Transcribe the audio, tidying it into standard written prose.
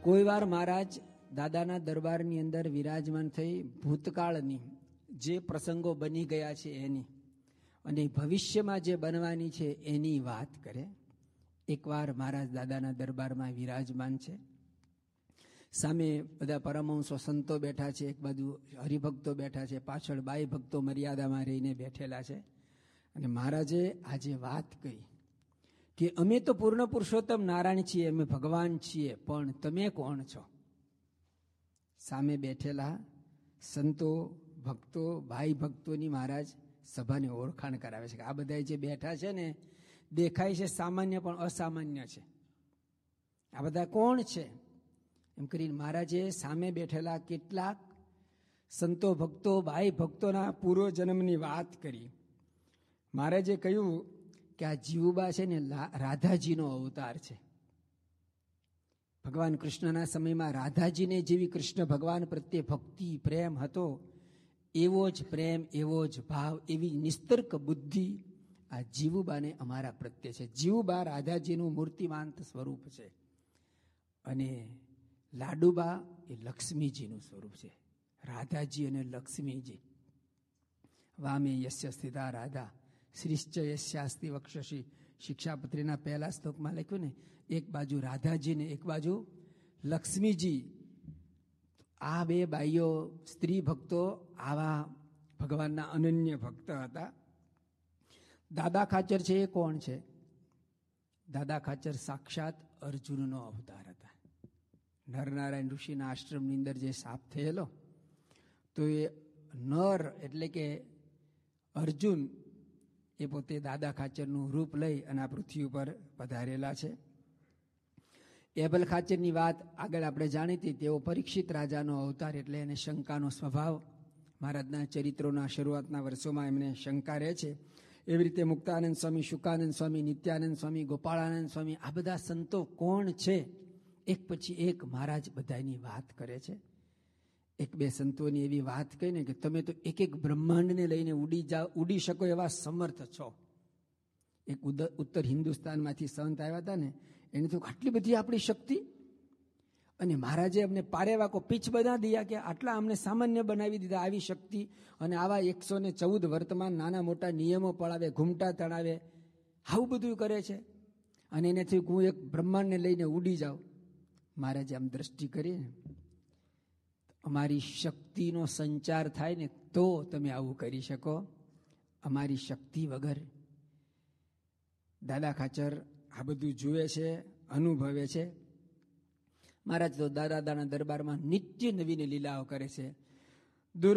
કોઈ વાર મહારાજ દાદાના દરબારની અંદર વિરાજમાન થઈ ભૂતકાળની જે પ્રસંગો બની ગયા છે એની અને ભવિષ્યમાં જે બનવાની છે એની વાત કરે. એકવાર મહારાજ દાદાના દરબારમાં વિરાજમાન છે. સામે બધા પરમહંસો સંતો બેઠા છે, એક બાજુ હરિભક્તો બેઠા છે, પાછળ બાઈ ભક્તો મર્યાદામાં રહીને બેઠેલા છે. અને મહારાજે આજે વાત કહી કે અમે તો પૂર્ણ પુરુષોત્તમ નારાયણ છીએ, અમે ભગવાન છીએ, પણ તમે કોણ છો? સામે બેઠેલા સંતો ભક્તો ભાઈ ભક્તોની મહારાજ સભાને ઓળખાણ કરાવે છે કે આ બધા જે બેઠા છે ને દેખાય છે સામાન્ય પણ અસામાન્ય છે. આ બધા કોણ છે? એમ કરીને મહારાજે સામે બેઠેલા કેટલાક સંતો ભક્તો ભાઈ ભક્તોના પૂર્વ જન્મની વાત કરી. મહારાજે કહ્યું કે આ જીવુબા છે ને રાધાજીનો અવતાર છે. ભગવાન કૃષ્ણના સમયમાં રાધાજીને જેવી કૃષ્ણ ભગવાન પ્રત્યે ભક્તિ પ્રેમ હતો, એવો જ પ્રેમ, એવો જ ભાવ, એવી નિસ્તર્ક બુદ્ધિ આ જીવુબાને અમારા પ્રત્યે છે. જીવુબા રાધાજીનું મૂર્તિમાંત સ્વરૂપ છે અને લાડુબા એ લક્ષ્મીજીનું સ્વરૂપ છે. રાધાજી અને લક્ષ્મીજી. વામે યસ્ય સ્થિતા રાધા શ્રીશ્ચ યસ્યાસ્તિ વક્ષસી. શિક્ષાપત્રીના પહેલા શ્લોકમાં લખ્યું ને, એક બાજુ રાધાજી ને એક બાજુ લક્ષ્મીજી. આ બે બાઈઓ સ્ત્રી ભક્તો આવા ભગવાનના અનન્ય ભક્ત હતા. દાદા ખાચર છે એ કોણ છે? દાદા ખાચર સાક્ષાત અર્જુનનો અવતાર હતા. નરનારાયણ ઋષિના આશ્રમની અંદર જે સાપ થયેલો, તો એ નર એટલે કે અર્જુન એ પોતે દાદા ખાચરનું રૂપ લઈ અને આ પૃથ્વી ઉપર પધારેલા છે. એબલ ખાચરની વાત આગળ આપણે જાણીતી. તેઓ પરીક્ષિત રાજાનો અવતાર, એટલે એને શંકાનો સ્વભાવ. મહારાજના ચરિત્રોના શરૂઆતના વર્ષોમાં એમને શંકા રહે છે. એવી રીતે મુક્તાનંદ સ્વામી, શુકાનંદ સ્વામી, નિત્યાનંદ સ્વામી, ગોપાળાનંદ સ્વામી, આ બધા સંતો કોણ છે? એક પછી એક મહારાજ બધાની વાત કરે છે. એક બે સંતોની એવી વાત કહીને કે તમે તો એક એક બ્રહ્માંડને લઈને ઉડી શકો એવા સમર્થ છો. એક ઉત્તર હિન્દુસ્તાનમાંથી સંત આવ્યા હતા ને, એને તો આટલી બધી આપણી શક્તિ. અને મહારાજે અમને પારેવાકો પીછ બના દિયા કે આટલા અમને સામાન્ય બનાવી દીધા આવી શક્તિ. અને આવા 114 વર્તમાન નાના મોટા નિયમો પડાવે, ઘૂમટા તણાવે, આવું બધું કરે છે. અને એનેથી હું એક બ્રહ્માંડને લઈને ઉડી જાઉં. મહારાજે આમ દ્રષ્ટિ કરી, અમારી શક્તિનો સંચાર થાય ને તો તમે આવું કરી શકો, અમારી શક્તિ વગર. દાદા ખાચર આ બધું જુએ છે, અનુભવે છે. મહારાજ તો દાદાના દરબારમાં નિત્ય નવીન લીલાઓ કરે છે.